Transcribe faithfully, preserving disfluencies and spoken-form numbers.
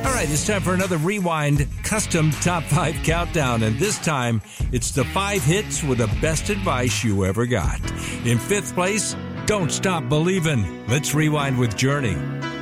All right, it's time for another Rewind Custom Top five Countdown, and this time it's the five hits with the best advice you ever got. In fifth place, Don't Stop Believin'. Let's rewind with Journey.